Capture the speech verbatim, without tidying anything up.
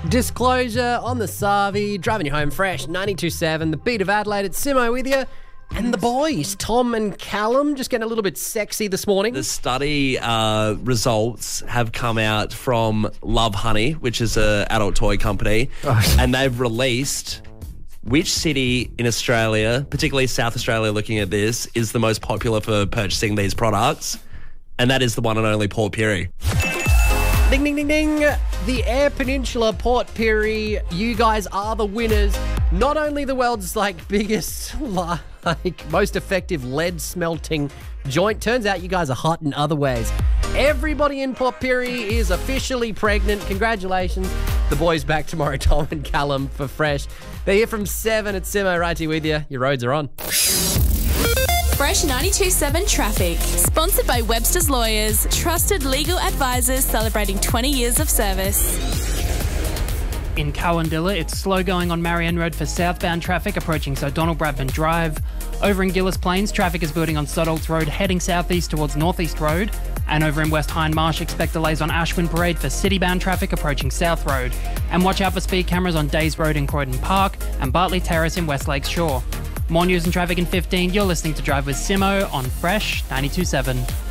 Disclosure on the Savi, driving you home fresh, ninety-two point seven, the beat of Adelaide. It's Simo with you. And the boys, Tom and Callum, just getting a little bit sexy this morning. The study uh, results have come out from Love Honey, which is an adult toy company, Oh. and they've released which city in Australia, particularly South Australia looking at this, is the most popular for purchasing these products, and that is the one and only Port Pirie. Ding, ding, ding, ding. The Eyre Peninsula, Port Pirie, you guys are the winners. Not only the world's like biggest, like most effective lead smelting joint, turns out you guys are hot in other ways. Everybody in Port Pirie is officially pregnant. Congratulations. The boys back tomorrow, Tom and Callum for Fresh. They're here from seven at Simo, right here with you. Your roads are on. Fresh ninety-two point seven Traffic. Sponsored by Webster's Lawyers. Trusted legal advisors celebrating twenty years of service. In Cowandilla, it's slow going on Marianne Road for southbound traffic approaching Sir Donald Bradman Drive. Over in Gillis Plains, traffic is building on Sodolts Road heading southeast towards Northeast Road. And over in West Hindmarsh, expect delays on Ashwin Parade for city-bound traffic approaching South Road. And watch out for speed cameras on Days Road in Croydon Park and Bartley Terrace in West Lakes Shore. More news and traffic in fifteen. You're listening to Drive with Simo on Fresh ninety-two point seven.